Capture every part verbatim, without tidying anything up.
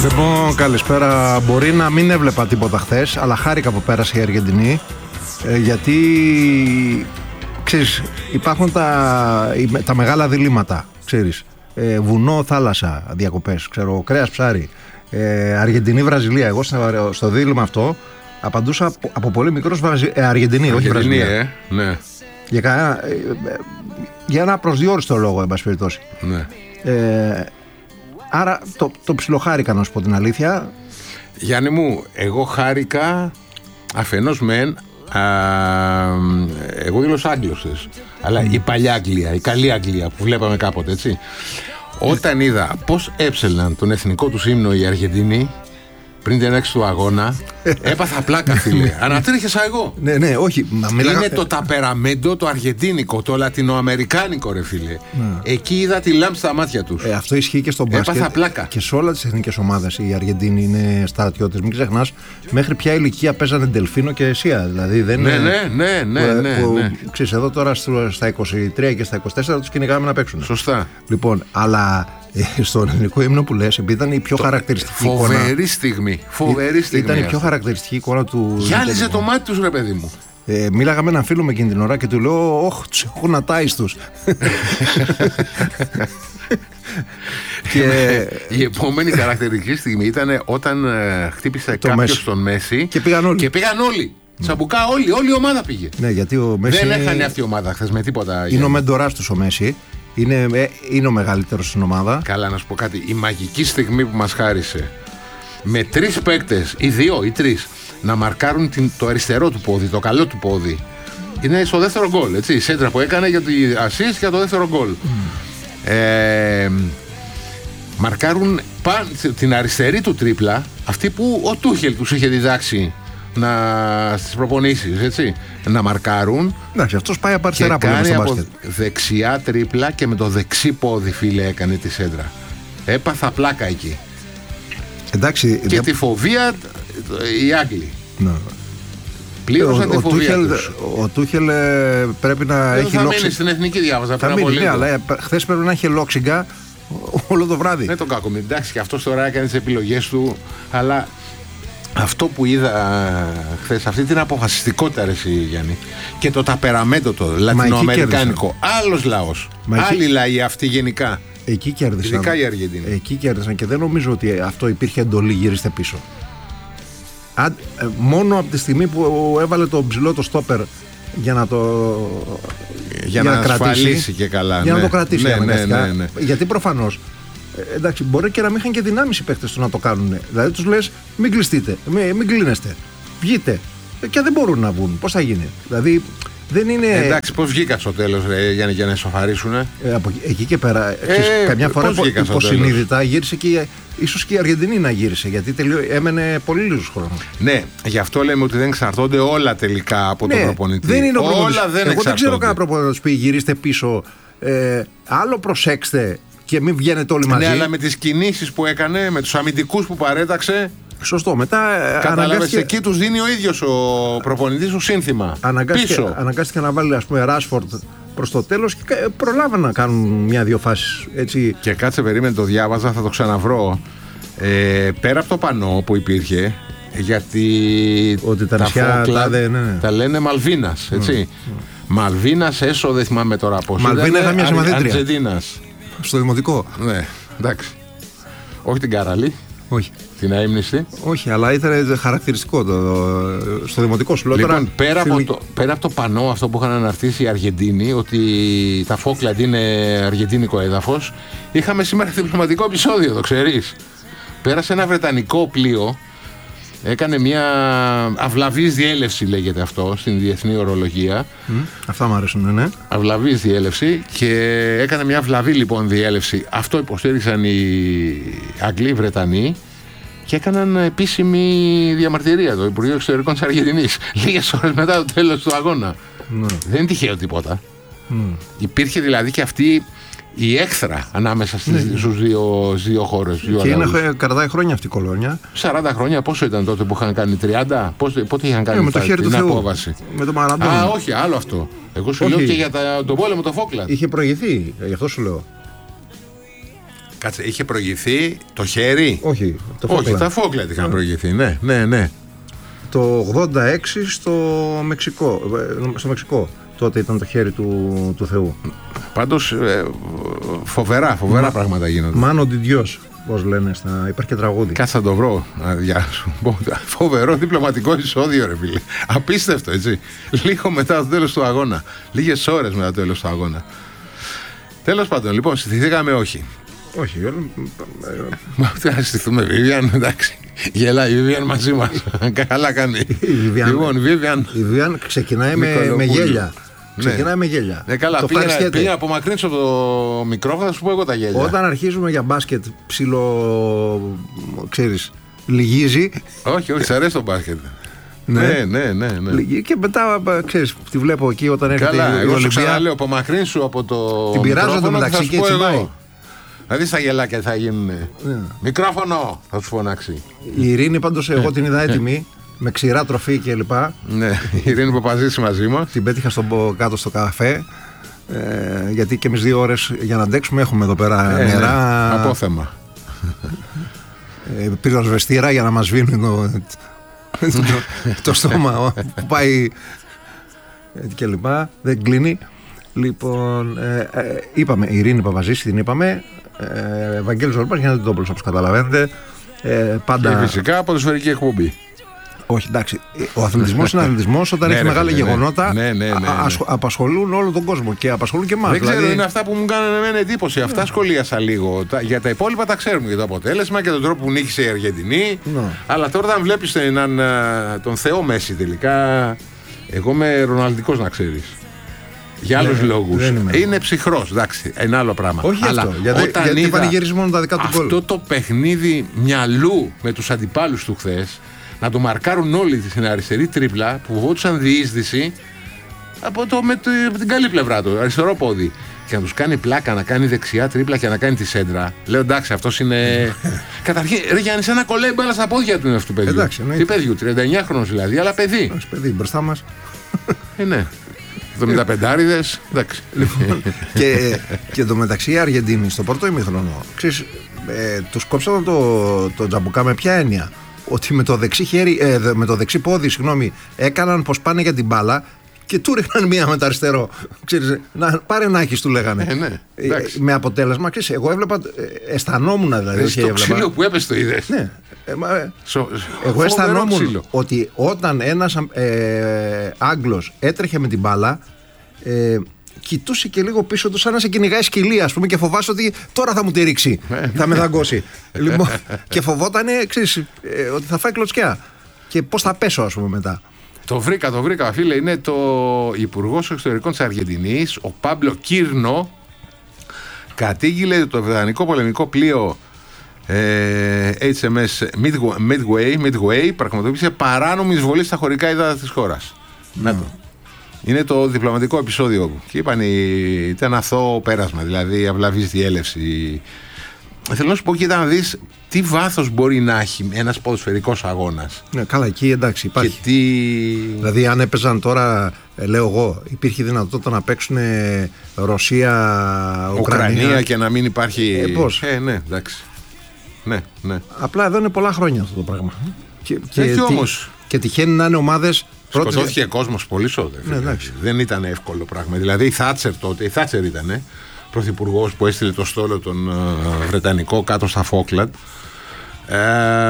Λοιπόν, καλησπέρα. Μπορεί να μην έβλεπα τίποτα χθες, αλλά χάρηκα που πέρασε η Αργεντινή, ε, γιατί ξέρεις, υπάρχουν τα, τα μεγάλα διλήμματα, ξέρεις, ε, βουνό, θάλασσα, διακοπές, ξέρω, κρέας, ψάρι, ε, Αργεντινή, Βραζιλία. Εγώ στο, στο δίλημμα αυτό απαντούσα από, από πολύ μικρός Βραζι... ε, Αργεντινή, όχι Βραζιλία. Ε, ναι. Για, κανένα, ε, για ένα προσδιοριστό λόγο, εν πάση περιπτώσει. Ναι. Ε, άρα το, το ψιλοχάρηκα, να σου πω την αλήθεια. Γιάννη μου, εγώ χάρηκα αφενός μεν, α, εγώ δήλωσα Άγγλος, αλλά mm. η παλιά Αγγλία, η καλή Αγγλία που βλέπαμε κάποτε, έτσι. Όταν είδα πώς έψελναν τον εθνικό τους ύμνο οι Αργεντινοί πριν την έξι του αγώνα, έπαθα πλάκα, φίλε. Ανατρίχεσα εγώ. Ναι, ναι, όχι. Μα μιλάγα... Είναι το ταπεραμέντο, το αργεντίνικο, το λατινοαμερικάνικο, ρε φίλε. Ναι. Εκεί είδα τη λάμψη στα μάτια τους. Ε, αυτό ισχύει και στον μπάσκετ. Έπαθα πλάκα. Και σε όλες τις εθνικές ομάδες οι Αργεντίνοι είναι στρατιώτες. Μην ξεχνάς, μέχρι ποια ηλικία παίζανε Ντελφίνο και Εσία. Δηλαδή δεν ναι, είναι. Ναι, ναι, ναι. ναι, ναι, που, ναι. Ξέρεις, εδώ τώρα στα είκοσι τρία και στα είκοσι τέσσερα τους κυνηγάμε να παίξουν. Σωστά. Λοιπόν, αλλά. Στον ελληνικό ύμνο που λες, επειδή ήταν η πιο το χαρακτηριστική φοβερή εικόνα. Στιγμή, φοβερή στιγμή. Ήταν η πιο χαρακτηριστική εικόνα του. Γυάλιζε το μάτι τους, ρε παιδί μου. Ε, μίλαγα με έναν φίλο με εκείνη την ώρα και του λέω: όχ, τους έχουν ατάιστους. Και η επόμενη χαρακτηριστική στιγμή ήταν όταν ε, χτύπησε κάποιος στον Μέση και πήγαν όλοι. Και πήγαν όλοι. Τσαμπουκά, όλη, όλη η ομάδα πήγε. Ναι, γιατί ο Μέση. Δεν έχανε αυτή η ομάδα χθες με τίποτα. Είναι ο μεντοράς τους ο Μέση. Είναι, είναι ο μεγαλύτερος στην ομάδα. Καλά, να σου πω κάτι. Η μαγική στιγμή που μας χάρισε με τρεις παίκτες, ή δύο ή τρεις, να μαρκάρουν την, το αριστερό του πόδι, το καλό του πόδι, είναι στο δεύτερο γκολ. Έτσι, η σέντρα που έκανε για το assist και για το δεύτερο γκολ. Mm. Ε, μαρκάρουν παν, την αριστερή του τρίπλα, αυτή που ο Τούχελ τους είχε διδάξει να, στις προπονήσεις, έτσι, να μαρκάρουν. Εντάξει, αυτός πάει από αριστερά που λέμε στο μπάσκετ. Δεξιά τρίπλα και με το δεξί πόδι, φίλε, έκανε τη σέντρα. Έπαθα πλάκα εκεί. Εντάξει, και δε... τη φοβία οι Άγγλοι. Ναι. Πλήρωσαν τη φοβία Τούχελ, τους. Ο Τούχελ πρέπει να δεν έχει θα λόξη. Μείνει στην εθνική, διάβαζα θα μείνει, ναι, αλλά χθες πρέπει να έχει λόξιγκα όλο το βράδυ. Ναι, τον κάκο. Εντάξει, και αυτός τώρα έκανε τις επιλογές του, αλλά αυτό που είδα χθες, αυτή την αποφασιστικότητα, ρε εσύ, Γιάννη, και το ταπεραμέντο το λατινοαμερικάνικο, άλλος λαός, άλλοι λαοί αυτοί γενικά. Εκεί κέρδισαν. Ειδικά οι Αργεντίνοι. Εκεί κέρδισαν και δεν νομίζω ότι αυτό υπήρχε εντολή γυρίστε πίσω. Α, μόνο από τη στιγμή που έβαλε το ψηλό το στόπερ για να το για, για να, να ασφαλίσει και καλά. Για ναι. να το κρατήσει, ναι, ναι, ναι, ναι. Γιατί προφανώς εντάξει, μπορεί και να μην είχαν και δυνάμεις οι παίκτες του να το κάνουν. Δηλαδή τους λες μην κλειστείτε, μην, μην κλείνεστε, βγείτε. Και δεν μπορούν να βγουν. Πώς θα γίνει? Δηλαδή δεν είναι. Εντάξει, πώς βγήκα στο τέλος, ρε, για, για να ισοφαρίσουν. Ε, από εκεί και πέρα. Ε, ξέρεις, καμιά φορά υποσυνείδητα γύρισε και ίσως και η Αργεντινή να γύρισε. Γιατί τελείω, έμενε πολύ λίγους χρόνους. Ναι, γι' αυτό λέμε ότι δεν εξαρτώνται όλα τελικά από ναι, τον προπονητή. Δεν είναι ο προπονητής. Όλα δεν Εγώ εξαρτώνται. Δεν ξέρω κανένα προπονητή που γυρίστε πίσω. Ε, άλλο προσέξτε και μην βγαίνετε όλοι μαζί. Ναι, αλλά με τις κινήσεις που έκανε, με τους αμυντικούς που παρέταξε. Σωστό. Μετά κατάλαβες, αναγκάστηκε... εκεί τους δίνει ο ίδιος ο προπονητής του σύνθημα. Αναγκάστηκε, πίσω. αναγκάστηκε να βάλει, ας πούμε, Ράσφορντ προς το τέλος και προλάβαν να κάνουν μια-δυο φάσεις. Έτσι. Και κάτσε, περίμενε, το διάβαζα, θα το ξαναβρω. Ε, πέρα από το πανό που υπήρχε, γιατί ότι τα, τα νησιά φόκλα τα, δε, ναι, ναι. τα λένε Μαλβίνας, έτσι. Mm. Mm. Μαλβίνας έσω, δεν θυμάμαι τώρα πώς. Μαλβίνα είχα μια συμμαθήτρια. Αντζεντίνας. Στο δημοτικό. Ναι, εντάξει. Όχι την Καραλή. Όχι. Την αείμνηστη. Όχι, αλλά ήταν χαρακτηριστικό το, το, στο δημοτικό σου. Λοιπόν, τώρα, πέρα, από το, πέρα από το πανό αυτό που είχαν αναρτήσει οι Αργεντίνοι, ότι τα Φόκλαντ είναι αργεντίνικο έδαφος, είχαμε σήμερα διπλωματικό επεισόδιο, το ξέρεις. Πέρασε ένα βρετανικό πλοίο, έκανε μια αυλαβής διέλευση, λέγεται αυτό, στην διεθνή ορολογία. Mm, αυτά μου αρέσουν, ναι. Αυλαβής διέλευση και έκανε μια αυλαβή λοιπόν διέλευση. Αυτό υποστήριξαν οι Αγγλοί, οι Βρετανοί και έκαναν επίσημη διαμαρτυρία το Υπουργείο Εξωτερικών της Αργεντινής λίγες ώρες μετά το τέλος του αγώνα. Mm. Δεν είναι τυχαίο τίποτα. Mm. Υπήρχε δηλαδή και αυτή η έχθρα ανάμεσα στις, ναι, στους δύο, δύο χώρες. Δύο και είναι, κρατάει χρόνια αυτή η κολόνια. σαράντα χρόνια, πόσο ήταν τότε που είχαν κάνει, τριάντα, πότε, πότε είχαν κάνει, ναι, με τα, την απόβαση. Με το Μαραντόνα. Α, όχι, άλλο αυτό. Εγώ σου όχι. λέω και για τα, τον πόλεμο το Φόκλαντ. Είχε προηγηθεί, γι' αυτό σου λέω. Κάτσε, είχε προηγηθεί το χέρι. Όχι, το Όχι, τα Falkland είχαν προηγηθεί. Ναι, ναι, ναι. Το ογδόντα έξι στο Μεξικό. Στο Μεξικό. Τότε ήταν το χέρι του, του Θεού. Πάντως ε, φοβερά, φοβερά Μα, πράγματα γίνονται. Μάνο Διντιός, πώς λένε, στα... υπάρχει και τραγούδι. Κάτσε να το βρω. Γεια σου. Φοβερό διπλωματικό εισόδιο, ρε φίλε. Απίστευτο, έτσι. Λίγο μετά το τέλος του αγώνα. Λίγες ώρες μετά το τέλος του αγώνα. Τέλος πάντων, λοιπόν, στηθήκαμε όχι. Όχι, όλοι. Μα να στηθούμε, Vivian, εντάξει. Γελάει η Vivian μαζί μας. Καλά κάνει. Λοιπόν, Vivian. Η Vivian ξεκινάει με, με γέλια. Ξεκινάει ναι. με γέλια. Ναι, καλά, το πήγα, πήγα να απομακρύνσω το μικρόφωνο, θα σου πω εγώ τα γέλια. Όταν αρχίζουμε για μπάσκετ, ψιλο. Ξέρεις, λυγίζει. Όχι, όχι, σ' αρέσει το μπάσκετ. Ναι, ναι, ναι, ναι. Και μετά, ξέρεις, τη βλέπω εκεί όταν έρχεται καλά, η Ολυμπία. Εγώ σου ξαναλέω, απομακρύνσου από το. Την πειράζω το μεταξύ και έτσι πάει. Θα δεις τα γελάκια θα γίνουν. Yeah. Μικρόφωνο θα σου φωνάξει. Η Ειρήνη πάντως εγώ την είδα έτοιμη με ξηρά τροφή και λοιπά. Ναι, η Ειρήνη που παζήσει μαζί μας. Την πέτυχα στο, κάτω στο καφέ. Ε, γιατί και εμείς δύο ώρες για να αντέξουμε έχουμε εδώ πέρα ε, νερά. Ναι, απόθεμα. Ε, πυροσβεστήρα για να μας σβήνει το, το, το στόμα που πάει και λοιπά. Δεν κλείνει. Λοιπόν, ε, ε, είπαμε, η Ειρήνη Παπαζήση την είπαμε. Ε, Ευαγγέλης Ζορμπάς, Γιάννη Τιτόπουλος, όπως καταλαβαίνετε. Ε, πάντα... Και φυσικά ποδοσφαιρική εκπομπή. Όχι, εντάξει. Ο αθλητισμός είναι αθλητισμός. Όταν έχει μεγάλα γεγονότα, ναι, ναι, ναι, ναι. απασχολούν όλο τον κόσμο και απασχολούν και εμάς. Δεν ξέρω, δηλαδή... είναι αυτά που μου κάνουν εμένα εντύπωση. Αυτά ναι. σχολίασα λίγο. Για τα υπόλοιπα τα ξέρουμε για το αποτέλεσμα και τον τρόπο που νίκησε η Αργεντινή. Ναι. Αλλά τώρα, όταν βλέπεις έναν, τον Θεό Μέση τελικά, εγώ είμαι ροναλντικός, να ξέρεις. Για άλλους ναι, λόγους. Είναι ψυχρός, εντάξει, ένα άλλο πράγμα. Όχι αλλά αυτό, γιατί, όταν γιατί είδα πανηγυρίζει μόνο τα δικά του γκολ. Αυτό το παιχνίδι μυαλού με τους αντιπάλους του χθες, να το μαρκάρουν όλοι στην αριστερή τρίπλα που φοβόντουσαν διείσδυση από, το, με το, από την καλή πλευρά του, αριστερό πόδι. Και να τους κάνει πλάκα, να κάνει δεξιά τρίπλα και να κάνει τη σέντρα. Λέω εντάξει, αυτός είναι. Καταρχήν, ρε Γιάννη, σαν να κολλάει μπάλα στα πόδια του είναι αυτού του παιδιού. Εντάξει, τι παιδιού, τριάντα εννιά χρόνος δηλαδή, αλλά παιδί. Εντάξει, παιδί μπροστά μας. Ε, ναι. εβδομήντα πεντάριδες, εντάξει. Λοιπόν, και, και το μεταξύ η Αργεντινή στο πρώτο ημίχρονο, ξέρεις, ε, τους κόψαν το, το τζαμπουκά με ποια έννοια? Ότι με το δεξί, χέρι, ε, με το δεξί πόδι, συγγνώμη, έκαναν πως πάνε για την μπάλα και του ρίχναν μία με το αριστερό. Ξέρεις, να, πάρε να έχεις, του λέγανε. Ε, ναι, ε, με αποτέλεσμα, ξέρεις, εγώ έβλεπα, ε, αισθανόμουν δηλαδή. Ε, στο ξύλο που έπεσε το είδες. Ναι. Ε, μα, Σο, εγώ αισθανόμουν ξύλο. Ότι όταν ένας ε, Άγγλος έτρεχε με την μπάλα, ε, κοιτούσε και λίγο πίσω του σαν να σε κυνηγάει σκυλί, ας πούμε, και φοβάσαι ότι τώρα θα μου τη ρίξει, θα με δαγκώσει. Λοιπόν, και φοβότανε, ξέρεις, ε, ότι θα φάει κλωτσιά και πώς θα πέσω, ας πούμε, μετά. Το βρήκα, το βρήκα, φίλε. Είναι το Υπουργός Εξωτερικών της Αργεντινής, ο Πάμπλο Κίρνο, κατήγγειλε το βρετανικό πολεμικό πλοίο ε, έιτς εμ ες Midway, Midway πραγματοποίησε παράνομη εισβολή στα χωρικά ύδατα της χώρας. Mm. Να το. Είναι το διπλωματικό επεισόδιο. Και είπαν, ήταν αθώο πέρασμα, δηλαδή αυλαβής διέλευση. Θέλω να σου πω, κοίτα να δεις τι βάθος μπορεί να έχει ένας ποδοσφαιρικός αγώνας. Ναι, καλά, εκεί εντάξει υπάρχει. Και τι... Δηλαδή, αν έπαιζαν τώρα, λέω εγώ, υπήρχε δυνατότητα να παίξουν Ρωσία, Ουκρανία. Ουκρανία και να μην υπάρχει. Ε, πώς? Ε, ναι, εντάξει. Ναι, ναι. Απλά εδώ είναι πολλά χρόνια αυτό το πράγμα. Και, και, Έχει όμως. Και τυχαίνει να είναι ομάδες. Σκοτώθηκε πρώτη... κόσμος πολύ σώδε. Ναι, δεν ήταν εύκολο πράγμα. Δηλαδή η Θάτσερ τότε, η Θάτσερ ήταν πρωθυπουργός που έστειλε το στόλο τον uh, Βρετανικό κάτω στα Φόκλαντ. Ε,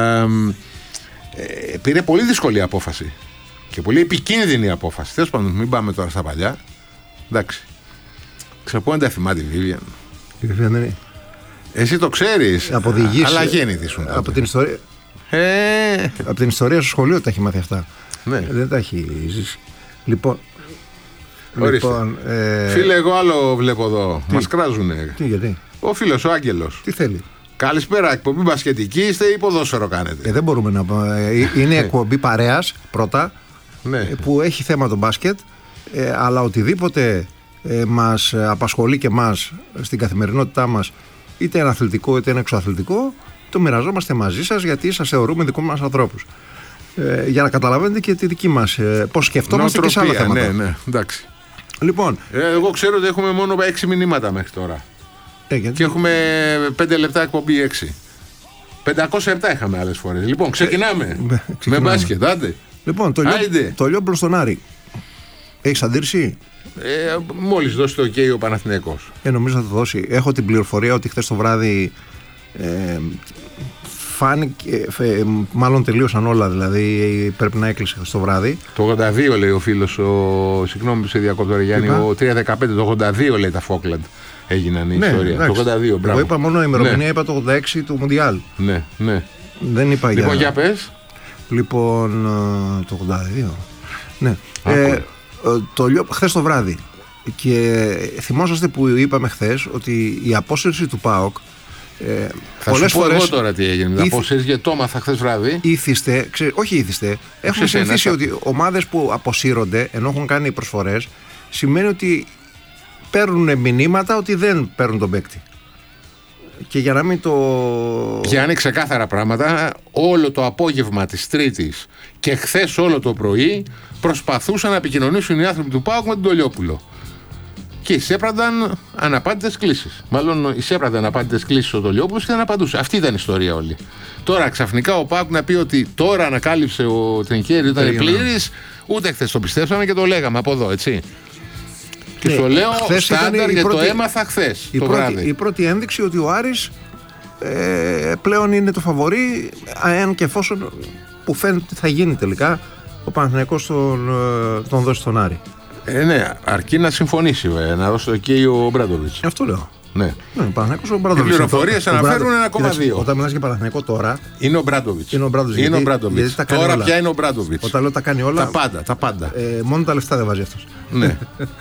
ε, πήρε πολύ δύσκολη απόφαση και πολύ επικίνδυνη απόφαση. Τέλος πάντων, μην πάμε τώρα στα παλιά. Εντάξει. Ξέρω πού δεν τα θυμάται η Vivian. Η Vivian δεν είναι. Εσύ το ξέρεις. Από διηγήσεις, αλλά γέννητη σου. Από την ιστορία. Ε... Από την ιστορία στο σχολείο τα έχει μάθει αυτά. Ναι. Δεν τα έχει ζήσει. Λοιπόν. Λοιπόν ε... Φίλε, εγώ άλλο βλέπω εδώ. Μας κράζουνε. Τι, γιατί? Ο φίλος ο Άγγελος. Τι θέλει? Καλησπέρα, εκπομπή μπασκετική είστε ή ποδόσφαιρο κάνετε? Ε, δεν μπορούμε να πούμε. Είναι εκπομπή παρέας πρώτα, ναι. που έχει θέμα το μπάσκετ, ε, αλλά οτιδήποτε ε, μας απασχολεί και μας στην καθημερινότητά μας, είτε είναι αθλητικό είτε είναι εξωαθλητικό, το μοιραζόμαστε μαζί σας, γιατί σας θεωρούμε δικού μας ανθρώπους. Ε, για να καταλαβαίνετε και τη δική μας ε, πώς σκεφτόμαστε και σε άλλα θέματα. Ναι, ναι, εντάξει. Λοιπόν, ε, εγώ ξέρω ότι έχουμε μόνο έξι μηνύματα μέχρι τώρα. Ε, γιατί... Και έχουμε πέντε λεπτά εκπομπή έξι. πεντακόσια λεπτά είχαμε άλλες φορές. Λοιπόν, ξεκινάμε. Ε, με, με μπάσκετ, άντε. Λοιπόν, το, λιό, το Λιόμπολο στον Άρη. Έχεις αντίρρηση? Ε, μόλις δώσει το OK ο Παναθηναϊκός. Ε, νομίζω θα το δώσει. Έχω την πληροφορία ότι χθες το βράδυ ε, φάνηκε, ε, μάλλον τελείωσαν όλα, δηλαδή πρέπει να έκλεισε χθες το βράδυ. Το ογδόντα δύο λέει ο φίλος, ο, συγγνώμη που σε διακόπτω Γιάννη, ο τρία δεκαπέντε, το ογδόντα δύο λέει τα Φόκλαντ έγιναν η ναι, ιστορία. Εντάξει. Το ογδόντα δύο, μπράβο. Εγώ είπα μόνο η ημερομηνία, ναι. Είπα το ογδόντα έξι του Μουντιάλ. Ναι, ναι. Δεν είπα λοιπόν, για... για πες. Λοιπόν, το ογδόντα δύο. Ναι. Ε, το λέω χθες το βράδυ. Και θυμόσαστε που είπαμε χθες ότι η απόσυρση του ΠΑΟΚ. Ε, θα σου πω εγώ τώρα τι έγινε. Ήθ... Απόσυρση γιατί το έμαθα χθες βράδυ. Ήθιστε, ξέ, όχι ήθιστε. Έχουμε συνηθίσει ότι ομάδες που αποσύρονται ενώ έχουν κάνει προσφορές σημαίνει ότι παίρνουν μηνύματα ότι δεν παίρνουν τον παίκτη. Και για να μην το. Για να είναι ξεκάθαρα πράγματα, όλο το απόγευμα της Τρίτης και χθες όλο το πρωί προσπαθούσαν να επικοινωνήσουν οι άνθρωποι του ΠΑΟΚ με τον Τολιόπουλο. Και εισέπρανταν αναπάντητες κλήσεις. Μάλλον εισέπρανταν αναπάντητες κλήσεις ο Τολιόπουλος και δεν απαντούσε. Αυτή ήταν η ιστορία όλη. Τώρα ξαφνικά ο ΠΑΟΚ να πει ότι τώρα ανακάλυψε ο Τρενκέρι ήταν πλήρης, ούτε χθες το πιστέψαμε και το λέγαμε από εδώ, έτσι. Και ναι, σου λέω στάνταρ γιατί το έμαθα χθες το πρώτη, βράδυ. Η πρώτη ένδειξη ότι ο Άρης ε, πλέον είναι το φαβορί, αν και εφόσον που φαίνεται ότι θα γίνει τελικά ο Παναθηναϊκός τον, τον δώσει στον Άρη. Ε, ναι, αρκεί να συμφωνήσει, βέ, να δώσει το OK ο Μπράντοβιτς. Αυτό λέω. Ναι. Ναι, ο Παναθηναϊκός ο Μπράντοβιτς. Οι πληροφορίες αναφέρουν ένα κόμμα δύο. Όταν μιλάς για Παναθηναϊκό τώρα. Είναι ο Μπράντοβιτς. Είναι ο Μπράντοβιτς. Είναι ο Μπράντοβιτς. Τώρα όλα. Πια είναι ο Μπράντοβιτς. Όταν λέω τα κάνει όλα. Τα πάντα. Τα πάντα. Ε, μόνο τα λεφτά δεν βάζει αυτός. Ναι.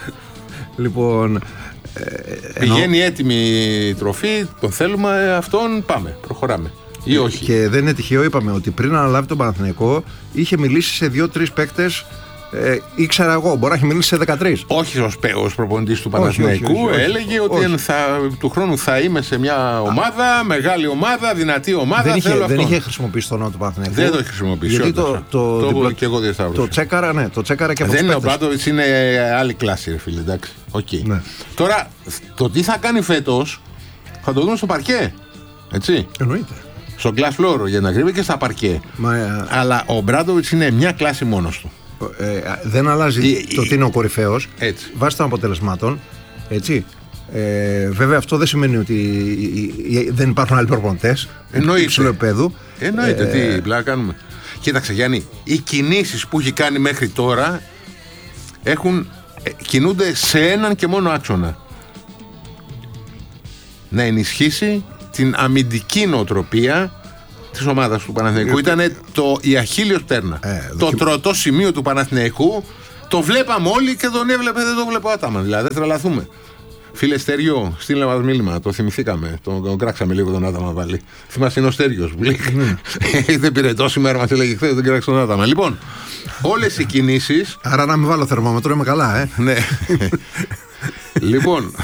Λοιπόν. Ε, Πηγαίνει ενώ... έτοιμη η τροφή, τον θέλουμε αυτόν, πάμε, προχωράμε. Ή όχι. Και δεν είναι τυχαίο, είπαμε ότι πριν αναλάβει τον Παναθηναϊκό είχε μιλήσει σε δύο-τρεις παίκτες. Ε, ήξερα εγώ, μπορεί να έχει μιλήσει σε δεκατρείς. Όχι ως, ως προπονητής του Παναθηναϊκού, όχι, όχι, όχι, έλεγε όχι. ότι θα, του χρόνου θα είμαι σε μια ομάδα, μεγάλη ομάδα, δυνατή ομάδα. Δεν είχε, θέλω δεν είχε χρησιμοποιήσει το όνομα του Παναθηναϊκού. Δεν το είχε χρησιμοποιήσει. Γιατί το, το, το, το, διπλο... και εγώ το τσέκαρα, ναι, το τσέκαρα και από δεν είναι ο Μπράντοβιτς, είναι άλλη κλάση, ρε φίλε, εντάξει. Okay. Ναι. Τώρα, το τι θα κάνει φέτος θα το δούμε στο παρκέ. Έτσι. Εννοείται. Στο glass floor για να κρύβει και στα παρκέ. Μα, αλλά ο Μπράντοβιτς είναι μια κλάση μόνος του. Ε, δεν αλλάζει η, το ότι είναι ο κορυφαίος βάσει των αποτελεσμάτων. Έτσι. Ε, βέβαια αυτό δεν σημαίνει ότι δεν υπάρχουν άλλοι προπονητές υψηλού επίπεδου. Εννοείται. Ε, τι πλάκα κάνουμε. Κοίταξε Γιάννη, οι κινήσεις που έχει κάνει μέχρι τώρα έχουν, κινούνται σε έναν και μόνο άξονα. Να ενισχύσει την αμυντική νοοτροπία της ομάδας του Παναθηναϊκού. Ήταν η αχίλλειος πτέρνα. Ε, το δοκι... τροτό σημείο του Παναθηναϊκού. Το βλέπαμε όλοι και τον έβλεπε, δεν το βλέπω άταμα. Δηλαδή, δεν τρελαθούμε. Φίλε Στεριό, στείλε μας μήνυμα. Το θυμηθήκαμε. Τον, τον κράξαμε λίγο τον άταμα πάλι. Θυμάσαι, είναι ο Στέριος που λέει. Δεν πήρε τόση μέρα, μας έλεγε χθες, δεν κράξε τον άταμα. Λοιπόν, όλες οι κινήσεις. Άρα να μην βάλω θερμόμετρο, είμαι καλά, ε. Ναι. Λοιπόν.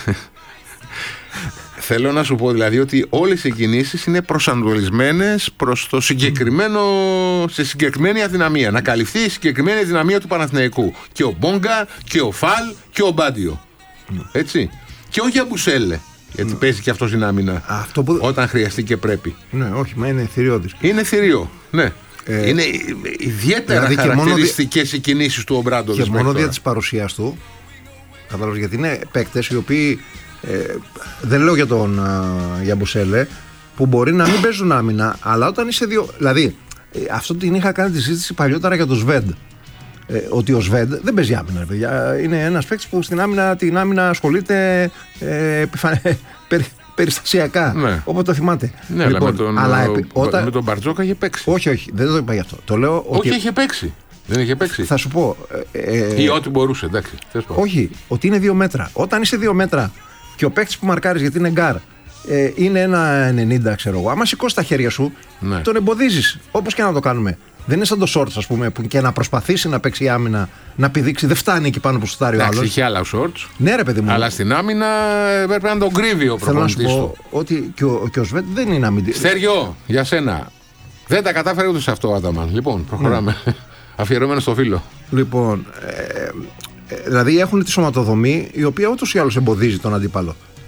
Θέλω να σου πω δηλαδή ότι όλες οι κινήσεις είναι προσανατολισμένες προς το συγκεκριμένο, σε συγκεκριμένη αδυναμία. Να καλυφθεί η συγκεκριμένη αδυναμία του Παναθηναϊκού. Και ο Μπόγκα και ο Φαλ και ο Μπάντιο. Mm. Έτσι. Και όχι ο Μπουσέλε. Γιατί mm. παίζει και αυτός στην άμυνα. Αυτό που... Όταν χρειαστεί και πρέπει. Ναι, όχι, μα είναι θηριώδης. Είναι θηριό. Ναι. Ε, είναι ιδιαίτερα δηλαδή χαρακτηριστικές δι... οι κινήσεις του Ομπράντοβιτς. Και μόνο δια της παρουσίας του. Κατάλαβες, γιατί είναι παίκτες οι οποίοι. Ε, δεν λέω για τον για Μπουσέλε που μπορεί να μην παίζουν άμυνα, αλλά όταν είσαι δύο. Δηλαδή, ε, αυτό την είχα κάνει τη συζήτηση παλιότερα για τον Σβέντ. Ε, ότι ο Σβέντ δεν παίζει άμυνα, παιδιά. Είναι ένας παίκτης που στην άμυνα, την άμυνα ασχολείται ε, επιφα... περι, περιστασιακά. Ναι. Όπως το θυμάται. Ναι, λοιπόν, με τον, αλλά, ο, όταν... με τον Μπαρτζόκα είχε παίξει. Όχι, όχι, δεν το είπα γι' αυτό. Το λέω όχι, ότι... είχε παίξει. Δεν είχε παίξει. Θα σου πω. Ε, ή ό,τι μπορούσε, εντάξει. Όχι, ότι είναι δύο μέτρα. Όταν είσαι δύο μέτρα. Και ο παίκτης που μαρκάρεις γιατί είναι γκάρ ε, είναι ένα ενενήντα, ξέρω εγώ. Άμα σηκώσει τα χέρια σου, ναι. τον εμποδίζεις. Όπως και να το κάνουμε. Δεν είναι σαν το Shorts, ας πούμε, που και να προσπαθήσει να παίξει άμυνα, να πηδήξει. Δεν φτάνει εκεί πάνω που σουτάρει ο άλλος. Εντάξει, είχε άλλα ο Shorts. Ναι, ρε παιδί μου. Αλλά στην άμυνα πρέπει να τον κρύβει ο προπονητής του. Θέλω να σου πω ότι και ο, και ο Σβέντ δεν είναι αμυντικός. Στέργιο, για σένα. Δεν τα κατάφερε ούτε σε αυτό ο Άταμαν. Λοιπόν, προχωράμε. Ναι. Αφιερωμένο στο φίλο. Λοιπόν. Ε, Δηλαδή έχουν τη σωματοδομή η οποία ούτως ή άλλως εμποδίζει τον αντίπαλο.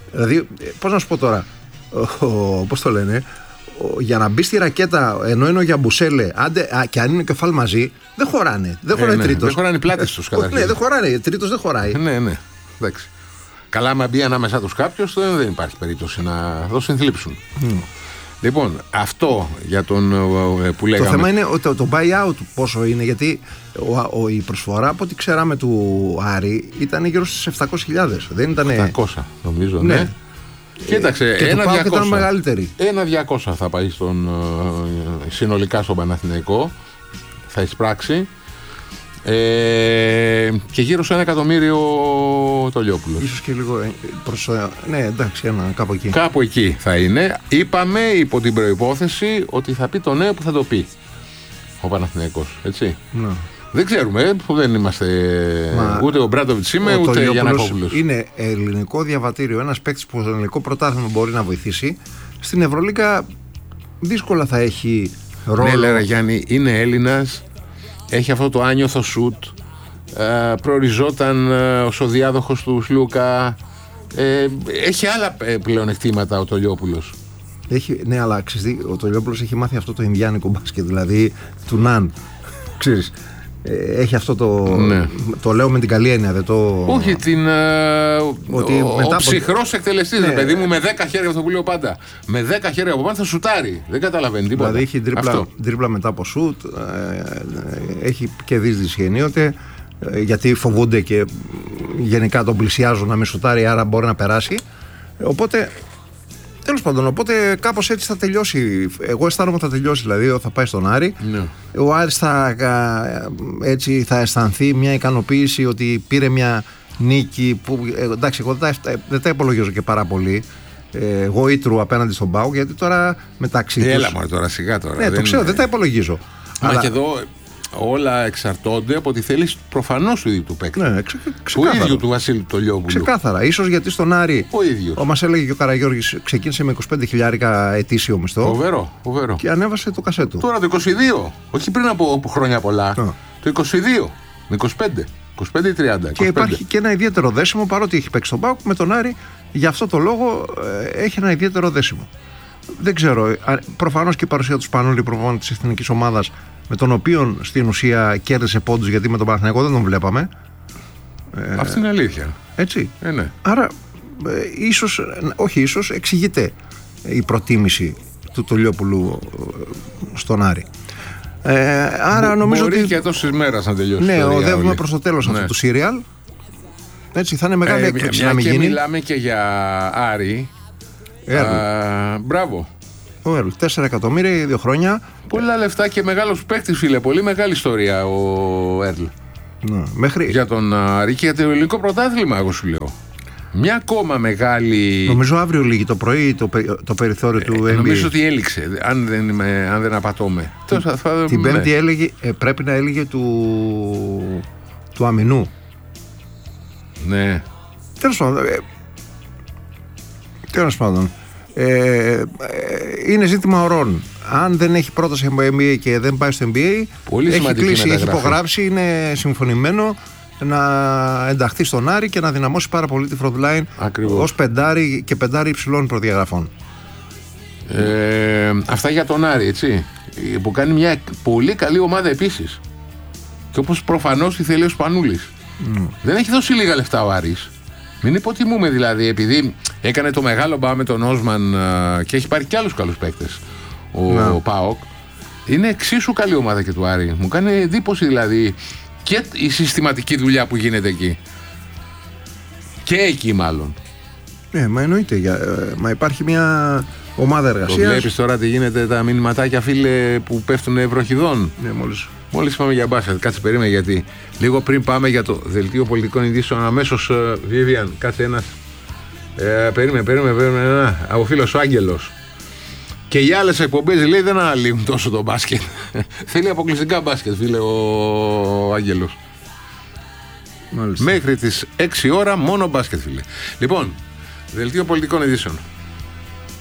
Δηλαδή, πώς να σου πω τώρα, πώς το λένε, ο, για να μπει στη ρακέτα, ενώ είναι ο Γιαμπουσέλε, άντε, α, και αν είναι κεφάλ μαζί, δεν χωράνε. Δεν χωράει ε, ναι, τρίτος. Δεν χωράνε οι πλάτες τους καταρχήν. Ναι, δεν χωράνε. Τρίτος δεν χωράει. Ναι, ναι. Εντάξει. Καλά, άμα μπει ανάμεσά τους κάποιος, δεν υπάρχει περίπτωση να το συνθλίψουν. Mm. Λοιπόν, αυτό για τον που λέγαμε. Το θέμα είναι το, το buyout πόσο είναι, γιατί ο, ο, η προσφορά από ό,τι ξέραμε του Άρη ήταν γύρω στις επτακόσιες χιλιάδες. Δεν ήταν. επτακόσια νομίζω, ναι. ναι. Κοίταξε, και ένα διακόσια, ήταν μεγαλύτερη. Ένα διακόσια θα πάει στον, συνολικά στον Παναθηναϊκό, θα εισπράξει. Ε, και γύρω σε ένα εκατομμύριο το Λιόπουλος. Ίσως και λίγο προς, ναι, εντάξει, ένα, κάπου εκεί. Κάπου εκεί θα είναι. Είπαμε υπό την προϋπόθεση ότι θα πει το νέο που θα το πει ο Παναθηναϊκός, έτσι. Ναι. Δεν ξέρουμε, δεν είμαστε. Μα, ούτε ο Μπράντοβιτς είμαι, ο ούτε Γιαννακόπουλος. Είναι ελληνικό διαβατήριο. Ένας παίκτης που στο ελληνικό πρωτάθλημα μπορεί να βοηθήσει. Στην Ευρωλίγκα δύσκολα θα έχει ρόλο. Ναι, λέγα Γιάννη, είναι Έλληνας. Έχει αυτό το άνιωθο σουτ. Ε, προοριζόταν ε, ως ο διάδοχος του Σλούκα. Ε, έχει άλλα πλεονεκτήματα ο Τολιόπουλος. Έχει, ναι, αλλά ξέρεις, ο Τολιόπουλος έχει μάθει αυτό το ινδιάνικο μπάσκετ, δηλαδή του Ναν. Ξέρεις, έχει αυτό το. Ναι. Το λέω με την καλή έννοια. Δεν το... Όχι, την. Ότι ο ο ψυχρός από... εκτελεστής, ναι. παιδί μου, με δέκα χέρια, αυτό που λέω πάντα. Με δέκα χέρια από πάνω θα σουτάρει. Δεν καταλαβαίνει τίποτα. Δηλαδή έχει τρίπλα, τρίπλα μετά από σουτ. Έχει και δίσδυση ενίοτε. Γιατί φοβούνται και γενικά τον πλησιάζουν να μην σουτάρει, άρα μπορεί να περάσει. Οπότε. Τέλος πάντων, οπότε κάπως έτσι θα τελειώσει. Εγώ αισθάνομαι ότι θα τελειώσει. Δηλαδή, θα πάει στον Άρη. Ναι. Ο Άρης θα, έτσι, θα αισθανθεί μια ικανοποίηση ότι πήρε μια νίκη που. Εντάξει, εγώ δεν τα, δεν τα υπολογίζω και πάρα πολύ. Εγώ ήτρου απέναντι στον ΠΑΟΚ, γιατί τώρα μεταξύ τους. Έλα μόνο τώρα, σιγά τώρα. Ναι, δεν το ξέρω, είναι... δεν τα υπολογίζω. Μα αλλά... και εδώ όλα εξαρτώνται από τη θέληση προφανώς του ίδιου του παίκτη. Ναι, ξε, του ίδιου του Βασίλη του Λιόπουλου. Ξεκάθαρα. Ίσως γιατί στον Άρη. Ο ίδιος. Ο μας έλεγε και ο Καραγιώργης ξεκίνησε με είκοσι πέντε χιλιάρικα ετήσιο μισθό. Φοβερό, φοβερό. Και ανέβασε το κασέτο. Τώρα το είκοσι δύο. Όχι πριν από χρόνια πολλά. Oh. Το είκοσι δύο. Με είκοσι πέντε. είκοσι πέντε τριάντα. Και υπάρχει και ένα ιδιαίτερο δέσιμο, παρότι έχει παίξει τον ΠΑΟΚ, με τον Άρη. Γι' αυτό το λόγο ε, έχει ένα ιδιαίτερο δέσιμο. Δεν ξέρω. Προφανώς και η παρουσία του Σπανούλη, προπονητή της εθνικής ομάδας, με τον οποίο στην ουσία κέρδισε πόντους, γιατί με τον Παναθηναϊκό δεν τον βλέπαμε. Αυτή είναι αλήθεια. Έτσι. Ε, ναι. Άρα, ε, ίσως, όχι ίσως, εξηγείται η προτίμηση του Τολιόπουλου στον Άρη. Ε, άρα Μπο, νομίζω μπορεί ότι. Και τόσες μέρες να τελειώσει. Ναι, οδεύουμε προς το τέλος, ναι, αυτού του σύριαλ. Έτσι, θα είναι μεγάλη ε, έκπληξη να μην και γίνει. Μιλάμε και για Άρη. Α, μπράβο. Ο Έρλ, τέσσερα εκατομμύρια, δύο χρόνια. Πολλά λεφτά και μεγάλος παίκτης, φίλε. Πολύ μεγάλη ιστορία ο Έρλ. Ναι, μέχρι... Για τον Άρη και για το ελληνικό πρωτάθλημα, εγώ σου λέω. Μια ακόμα μεγάλη. Νομίζω αύριο λίγη το πρωί το, το περιθώριο ε, του N B A. Νομίζω ότι έληξε, αν δεν, είμαι, αν δεν απατώμε. Την, θα, θα, την ναι. Πέμπτη έλεγε, ε, πρέπει να έλεγε του, του αμυνού. Ναι. Τέλος πάντων. Ε, τέλος πάντων. Ε, ε, είναι ζήτημα ωρών. Αν δεν έχει πρόταση από N B A και δεν πάει στο N B A, πολύ έχει κλείσει, έχει υπογράψει, είναι συμφωνημένο να ενταχθεί στον Άρη και να δυναμώσει πάρα πολύ τη frontline ως πεντάρι και πεντάρι υψηλών προδιαγραφών. Ε, αυτά για τον Άρη, έτσι. Που κάνει μια πολύ καλή ομάδα επίσης. Και όπως προφανώς τη θέλει ο Σπανούλης. Mm. Δεν έχει δώσει λίγα λεφτά ο Άρης. Μην υποτιμούμε δηλαδή, επειδή έκανε το μεγάλο μπα με τον Όσμαν και έχει πάρει και άλλους καλούς παίκτες ο no. ΠΑΟΚ. Είναι εξίσου καλή ομάδα και του Άρη. Μου κάνει εντύπωση δηλαδή και η συστηματική δουλειά που γίνεται εκεί. Και εκεί μάλλον. Ναι, μα εννοείται. Για, μα υπάρχει μια ομάδα εργασίας. Το βλέπεις τώρα τι γίνεται, τα μηνυματάκια, φίλε, που πέφτουν ευρωχιδών. Ναι, μόλις. Μόλις πάμε για μπάσκετ, κάτσε περίμενε, γιατί λίγο πριν πάμε για το δελτίο πολιτικών ειδήσεων, αμέσως Vivian, κάτσε ένας. Ε, περίμενε, περίμενε, περίμενε. Ένα, από φίλος ο Άγγελος. Και οι άλλες εκπομπές, λέει, δεν αναλύουν τόσο το μπάσκετ. Θέλει αποκλειστικά μπάσκετ, φίλε, ο Άγγελος. Μάλιστα. Μέχρι τις έξι ώρα μόνο μπάσκετ, φίλε. Λοιπόν, δελτίο πολιτικών ειδήσεων.